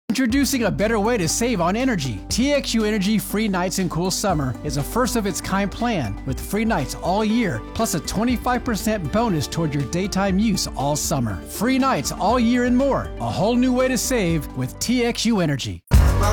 Introducing a better way to save on energy. TXU Energy Free Nights and Cool Summer is a first-of-its-kind plan with free nights all year, plus a 25% bonus toward your daytime use all summer. Free nights all year and more. A whole new way to save with TXU Energy.